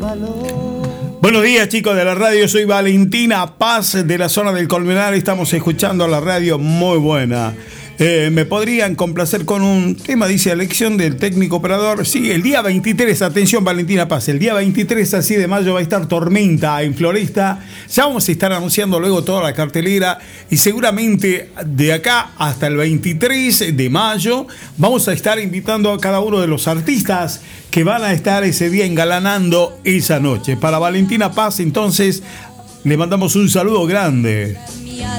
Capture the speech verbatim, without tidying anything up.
Buenos días, chicos de la radio, soy Valentina Paz de la zona del Colmenar, estamos escuchando la radio muy buena. Eh, ¿Me podrían complacer con un tema? Dice, elección del técnico operador. Sí, el día veintitrés, atención Valentina Paz, el día veintitrés así de mayo va a estar Tormenta en Floresta. Ya vamos a estar anunciando luego toda la cartelera y seguramente de acá hasta el veintitrés de mayo vamos a estar invitando a cada uno de los artistas que van a estar ese día engalanando esa noche. Para Valentina Paz, entonces, le mandamos un saludo grande.